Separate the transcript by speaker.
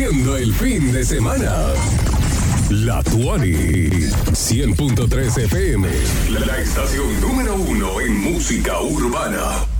Speaker 1: compartiendo el fin de semana. La Tuani, 100.3 FM, la estación número 1 en música urbana.